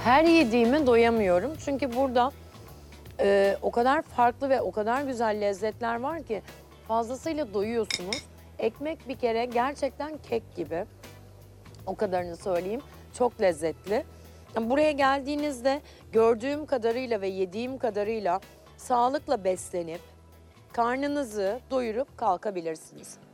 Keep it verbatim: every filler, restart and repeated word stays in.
Her yediğime doyamıyorum. Çünkü burada e, o kadar farklı ve o kadar güzel lezzetler var ki fazlasıyla doyuyorsunuz. Ekmek bir kere gerçekten kek gibi. O kadarını söyleyeyim. Çok lezzetli. Buraya geldiğinizde gördüğüm kadarıyla ve yediğim kadarıyla sağlıkla beslenip karnınızı doyurup kalkabilirsiniz.